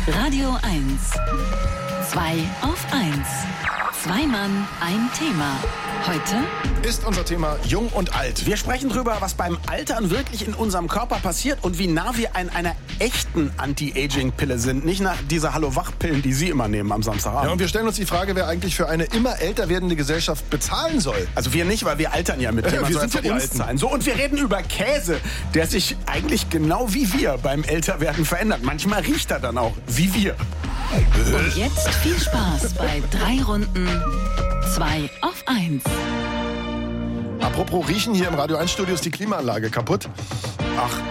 Radio 1. 2 auf 1. Zwei Mann, ein Thema. Heute ist unser Thema Jung und Alt. Wir sprechen darüber, was beim Altern wirklich in unserem Körper passiert und wie nah wir an einer echten Anti-Aging-Pille sind. Nicht nach dieser Hallo-Wach-Pillen, die Sie immer nehmen am Samstagabend. Ja, und wir stellen uns die Frage, wer eigentlich für eine immer älter werdende Gesellschaft bezahlen soll. Also wir nicht, weil wir altern ja mit dem. Wir sind ja die Alten. Zahlen. So, und wir reden über Käse, der sich eigentlich genau wie wir beim Älterwerden verändert. Manchmal riecht er dann auch wie wir. Und jetzt viel Spaß bei 3 Runden 2 auf 1. Apropos Riechen, hier im Radio 1 Studio ist die Klimaanlage kaputt. Ach,